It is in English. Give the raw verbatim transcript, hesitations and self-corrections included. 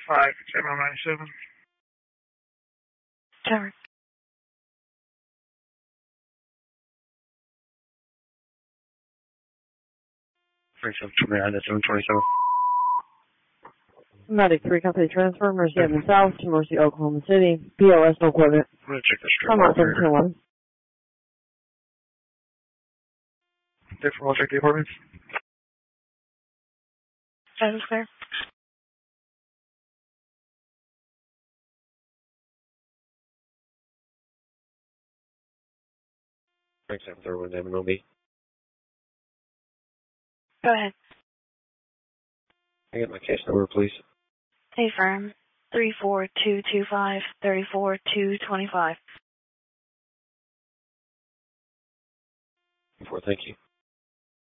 five, channel ninety-seven. Tower. thirty-seven twenty-nine to seven twenty-seven. Medic three Company transfer, Mercy Evans South to Mercy, Oklahoma City. P O S, no equipment. I'm going to check the strip. Come on, seven two one. Different, I'll check the apartments. That is clear. Thanks, seven thirty one, M and O B. Go ahead. Can I get my case number, please? A firm. Three four two two five thirty four two twenty five. Four, thank you.